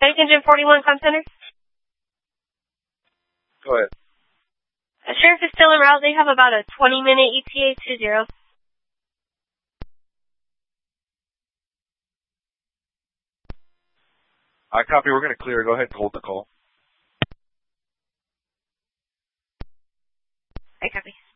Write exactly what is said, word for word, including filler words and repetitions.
Tank Engine forty-one, Com Center. Go ahead. The sheriff is still en route. They have about a twenty minute E T A two zero. I copy. We're going to clear. Go ahead and hold the call. I copy.